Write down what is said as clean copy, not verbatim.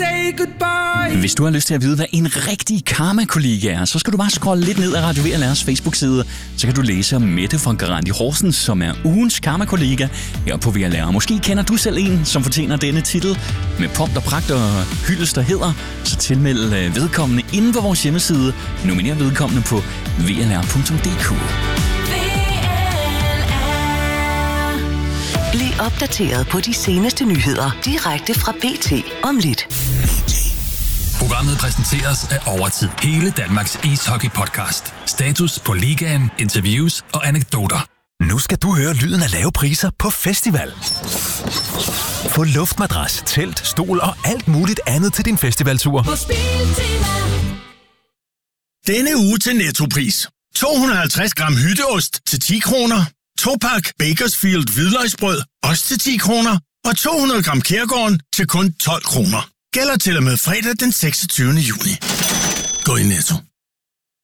say goodbye. Hvis du har lyst til at vide, hvad en rigtig karma-kollega er, så skal du bare scrolle lidt ned ad Radio VLR's Facebook-side. Så kan du læse om Mette fra Garanti Horsens, som er ugens karma-kollega her på VLR. Måske kender du selv en, som fortjener denne titel. Med pomp og pragt og hyldest og hæder, så tilmeld vedkommende inde på vores hjemmeside. Nominer vedkommende på vlr.dk. Bliv opdateret på de seneste nyheder direkte fra BT om lidt. Programmet præsenteres af Overtid. Hele Danmarks ishockey-podcast. Status på ligaen, interviews og anekdoter. Nu skal du høre lyden af lave priser på festival. Få luftmadras, telt, stol og alt muligt andet til din festivaltur. På Spiltema. Denne uge til Nettopris. 250 gram hytteost til 10 kroner. 2-pak Bakersfield hvidløgsbrød, også til 10 kroner. Og 200 gram Kærgården til kun 12 kroner. Gælder til og med fredag den 26. juni. Gå i Netto.